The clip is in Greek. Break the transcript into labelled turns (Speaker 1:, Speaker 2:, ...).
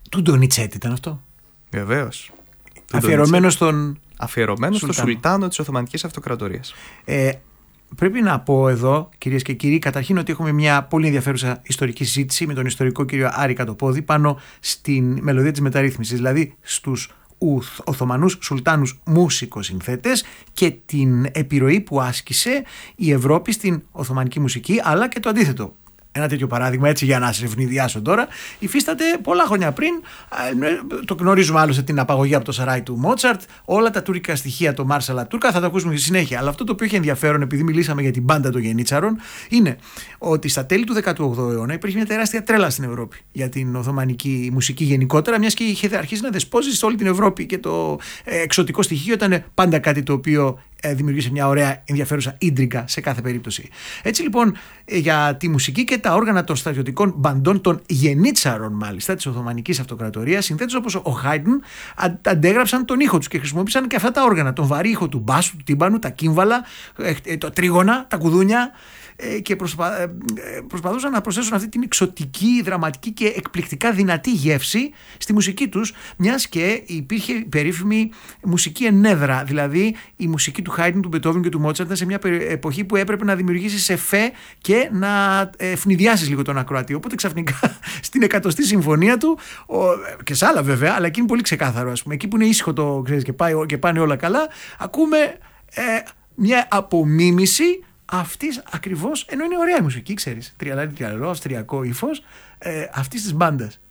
Speaker 1: Του Ντονιτσέτη ήταν αυτό.
Speaker 2: Βεβαίως.
Speaker 1: Αφιερωμένο
Speaker 2: στο Σουλτάνο της Οθωμανικής Αυτοκρατορίας.
Speaker 1: Πρέπει να πω εδώ, κυρίες και κύριοι, καταρχήν ότι έχουμε μια πολύ ενδιαφέρουσα ιστορική συζήτηση με τον ιστορικό κύριο Άρη Κατοπόδη πάνω στην μελωδία της μεταρρύθμισης, δηλαδή στους Οθωμανούς Σουλτάνους μουσικοσυνθέτες και την επιρροή που άσκησε η Ευρώπη στην Οθωμανική μουσική, αλλά και το αντίθετο. Ένα τέτοιο παράδειγμα, έτσι για να σε ευνηδιάσω τώρα, υφίσταται πολλά χρόνια πριν. Το γνωρίζουμε άλλωστε την απαγωγή από το Σαράι του Μότσαρτ, όλα τα τουρκικά στοιχεία, το Μάρσαλα Τούρκα, θα το ακούσουμε στη συνέχεια. Αλλά αυτό το οποίο έχει ενδιαφέρον, επειδή μιλήσαμε για την μπάντα των Γενίτσαρων, είναι ότι στα τέλη του 18ου αιώνα υπήρχε μια τεράστια τρέλα στην Ευρώπη για την Οθωμανική μουσική γενικότερα, μιας και είχε αρχίσει να δεσπόζει σε όλη την Ευρώπη και το εξωτικό στοιχείο ήταν πάντα κάτι το οποίο δημιουργήσε μια ωραία ενδιαφέρουσα ίντριγκα σε κάθε περίπτωση. Έτσι λοιπόν, για τη μουσική και τα όργανα των στρατιωτικών μπαντών των Γενίτσαρων, μάλιστα, της Οθωμανικής Αυτοκρατορίας, συνθέτες όπως ο Χάιντν αντέγραψαν τον ήχο τους και χρησιμοποίησαν και αυτά τα όργανα, τον βαρύ ήχο του μπάσου, του τύμπανου, τα κύμβαλα, τα τρίγωνα, τα κουδούνια, και προσπαθούσαν να προσθέσουν αυτή την εξωτική, δραματική και εκπληκτικά δυνατή γεύση στη μουσική τους, μιας και υπήρχε περίφημη μουσική ενέδρα, δηλαδή η μουσική του Χάιντν, του Μπετόβεν και του Μότσαρτ ήταν σε μια εποχή που έπρεπε να δημιουργήσεις εφέ και να ευνηδιάσεις λίγο τον ακροατή. Οπότε ξαφνικά στην 100η συμφωνία του, και σε άλλα βέβαια, αλλά εκεί είναι πολύ ξεκάθαρο, ας πούμε, εκεί που είναι ήσυχο το ξέρεις και πάνε όλα καλά, ακούμε μια απομίμηση αυτής ακριβώς, ενώ είναι ωραία η μουσική, ξέρεις, τριαλάρι τριαλαρό, αυστριακό ύφος αυτής της μπάντας.